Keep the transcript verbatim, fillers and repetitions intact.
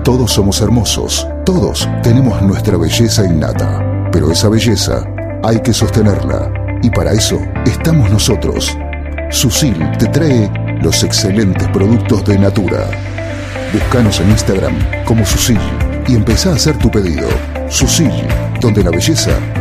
Todos somos hermosos, todos tenemos nuestra belleza innata, pero esa belleza hay que sostenerla, y para eso estamos nosotros. Susil te trae los excelentes productos de Natura. Búscanos en Instagram como Susil y empezá a hacer tu pedido. Susil, donde la belleza